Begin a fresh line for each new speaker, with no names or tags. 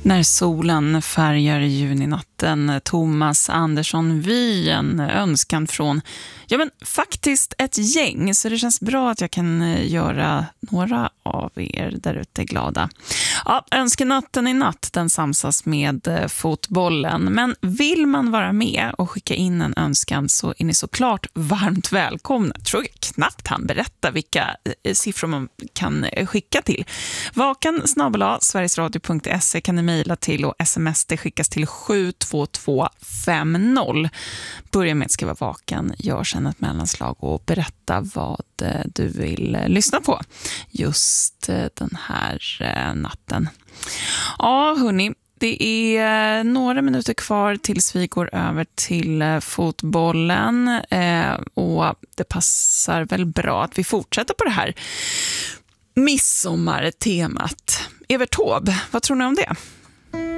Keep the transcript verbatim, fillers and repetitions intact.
När solen färgar juninatten, Thomas Andersson Vy, en önskan från, ja men faktiskt ett gäng, så det känns bra att jag kan göra några av er där ute glada. Ja, önskenatten i natt, den samsas med fotbollen, men vill man vara med och skicka in en önskan så är ni såklart varmt välkomna. Jag tror knappt han berättar vilka siffror man kan skicka till. Vakan snabel-a sverigesradio punkt se kan ni mejla till och sms det skickas till sju två två fem noll. Börja med att skriva vakan, gör sedan ett mellanslag och berätta vad du vill lyssna på just den här natten. Ja, hörni, det är några minuter kvar tills vi går över till fotbollen eh, och det passar väl bra att vi fortsätter på det här midsommartemat. Evert Taube, vad tror ni om det?